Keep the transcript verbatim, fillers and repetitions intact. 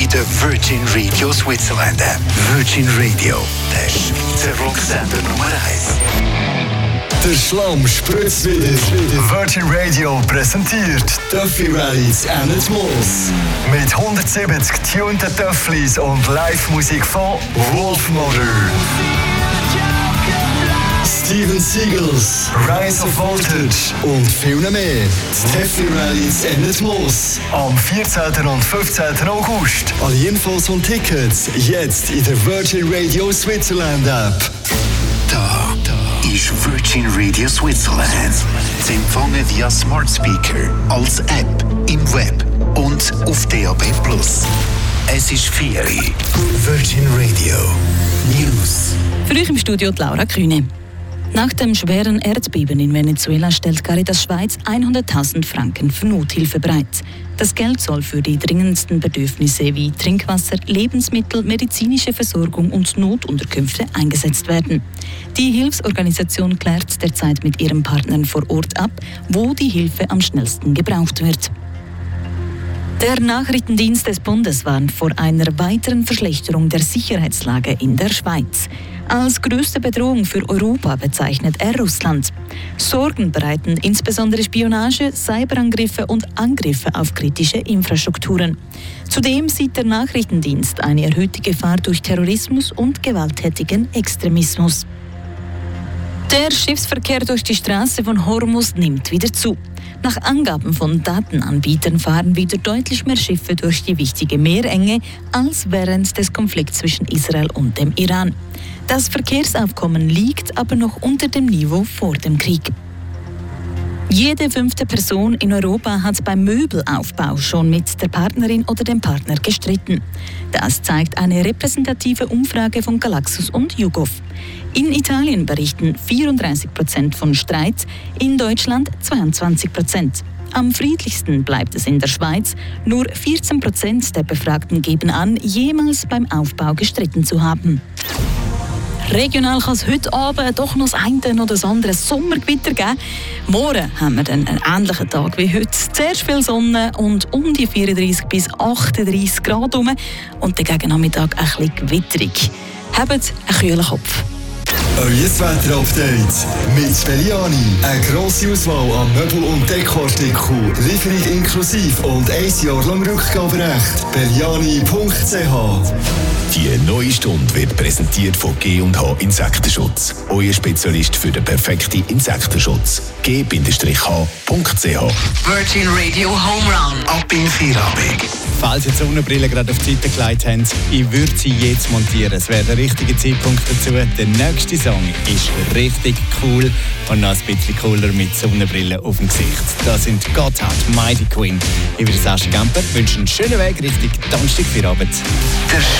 in der Virgin Radio Switzerland App. Virgin Radio, der Schweizer Rocksender Nummer eins. Der Schlamm spritzt wieder. Virgin Radio präsentiert Töffli Rallies and Moss. Mit hundertsiebzig tunten Töfflis und Live-Musik von Wolfmother, Steven Seagulls, Rise of Voltage und viel mehr. Die Töffli Rallies and Moss am vierzehnten und fünfzehnten August. Alle Infos und Tickets jetzt in der Virgin Radio Switzerland App. Da, da ist Virgin Radio Switzerland. Sie empfangen via Smart Speaker, als App, im Web und auf D A B plus. Es ist vier Virgin Radio News. Für euch im Studio die Laura Kühne. Nach dem schweren Erdbeben in Venezuela stellt Caritas Schweiz hunderttausend Franken für Nothilfe bereit. Das Geld soll für die dringendsten Bedürfnisse wie Trinkwasser, Lebensmittel, medizinische Versorgung und Notunterkünfte eingesetzt werden. Die Hilfsorganisation klärt derzeit mit ihren Partnern vor Ort ab, wo die Hilfe am schnellsten gebraucht wird. Der Nachrichtendienst des Bundes warnt vor einer weiteren Verschlechterung der Sicherheitslage in der Schweiz. Als größte Bedrohung für Europa bezeichnet er Russland. Sorgen bereiten insbesondere Spionage, Cyberangriffe und Angriffe auf kritische Infrastrukturen. Zudem sieht der Nachrichtendienst eine erhöhte Gefahr durch Terrorismus und gewalttätigen Extremismus. Der Schiffsverkehr durch die Straße von Hormuz nimmt wieder zu. Nach Angaben von Datenanbietern fahren wieder deutlich mehr Schiffe durch die wichtige Meerenge als während des Konflikts zwischen Israel und dem Iran. Das Verkehrsaufkommen liegt aber noch unter dem Niveau vor dem Krieg. Jede fünfte Person in Europa hat beim Möbelaufbau schon mit der Partnerin oder dem Partner gestritten. Das zeigt eine repräsentative Umfrage von Galaxus und YouGov. In Italien berichten vierunddreißig Prozent von Streit, in Deutschland zweiundzwanzig Prozent. Am friedlichsten bleibt es in der Schweiz. Nur vierzehn Prozent der Befragten geben an, jemals beim Aufbau gestritten zu haben. Regional kann es heute Abend doch noch das eine oder das andere Sommergewitter geben. Morgen haben wir dann einen ähnlichen Tag wie heute. Zuerst viel Sonne und um die vierunddreißig bis achtunddreißig Grad herum. Und dann gegen Nachmittag ein bisschen gewitterig. Habt einen kühlen Kopf. Euer Wetter-Update mit Belliani. Eine grosse Auswahl an Möbel- und Dekoartikeln, Lieferung inklusive und ein Jahr lang Rückgaberecht. Belliani punkt c h. Die neue Stunde wird präsentiert von G und H Insektenschutz. Euer Spezialist für den perfekten Insektenschutz. G H punkt c h. Virgin Radio Home Run. Ab in Feierabend. Falls ihr die Sonnenbrille gerade auf die Seite gelegt habt, ich würde sie jetzt montieren. Es wäre der richtige Zeitpunkt dazu. Der nächste Song ist richtig cool und noch ein bisschen cooler mit Sonnenbrille auf dem Gesicht. Das sind Gotthard, Mighty Queen. Ich bin Sascha Gamper, wünsche einen schönen Weg Richtung Donnerstag für Abend. Der